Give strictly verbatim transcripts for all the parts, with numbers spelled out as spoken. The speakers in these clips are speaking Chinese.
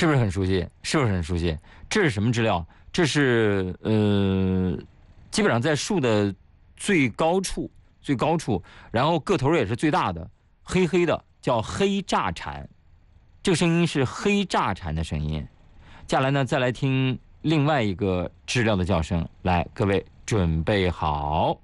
是不是很熟悉？是不是很熟悉？这是什么知了？这是呃，基本上在树的最高处，最高处，然后个头也是最大的，黑黑的，叫黑炸蝉。这个声音是黑炸蝉的声音。接下来呢，再来听另外一个知了的叫声。来，各位准备好。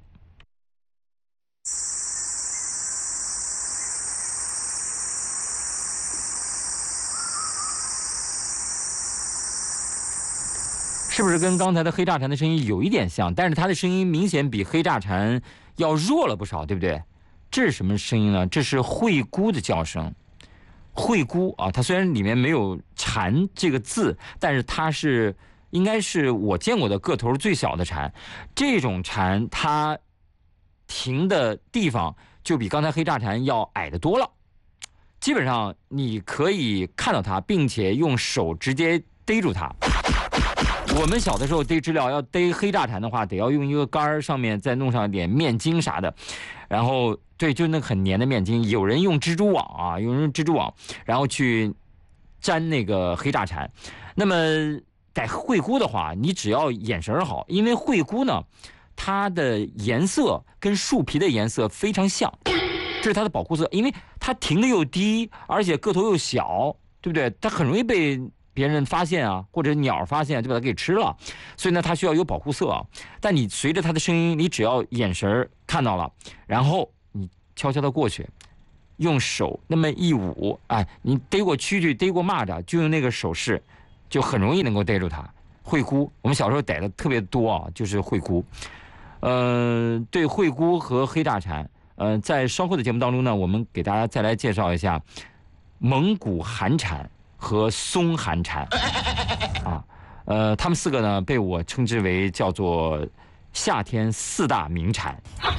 是不是跟刚才的黑炸蝉的声音有一点像？但是它的声音明显比黑炸蝉要弱了不少，对不对？这是什么声音呢？这是惠姑的叫声。惠姑啊，它虽然里面没有蝉这个字，但是它是应该是我见过的个头最小的蝉。这种蝉它停的地方就比刚才黑炸蝉要矮得多了，基本上你可以看到它，并且用手直接逮住它。我们小的时候逮知了要逮黑炸蝉的话，得要用一个杆儿，上面再弄上一点面筋啥的，然后对，就那个很黏的面筋。有人用蜘蛛网啊，有人用蜘蛛网，然后去粘那个黑炸蝉。那么逮惠姑的话，你只要眼神好，因为惠姑呢，它的颜色跟树皮的颜色非常像，这是它的保护色，因为它停的又低，而且个头又小，对不对？它很容易被别人发现啊，或者鸟发现就把它给吃了，所以呢，它需要有保护色啊。但你随着它的声音，你只要眼神看到了，然后你悄悄的过去，用手那么一捂，哎，你逮过蛐蛐、逮过蚂蚱，就用那个手势，就很容易能够逮住它。惠姑，我们小时候逮的特别多啊，就是惠姑。呃，对惠姑和黑炸蝉，呃，在稍后的节目当中呢，我们给大家再来介绍一下蒙古寒蝉和松寒蝉啊，呃，他们四个呢被我称之为叫做夏天四大名蝉。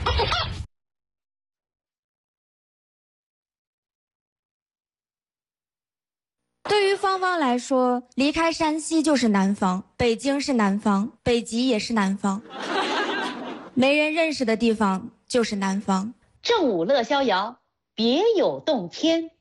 对于芳芳来说，离开山西就是南方，北京是南方，北极也是南方，没人认识的地方就是南方。 正午乐逍遥，别有洞天。